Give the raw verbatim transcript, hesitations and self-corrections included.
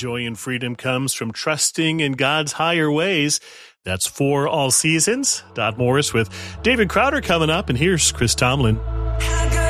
Joy and freedom comes from trusting in God's higher ways. That's For All Seasons. Dot Morris with David Crowder coming up, and here's Chris Tomlin.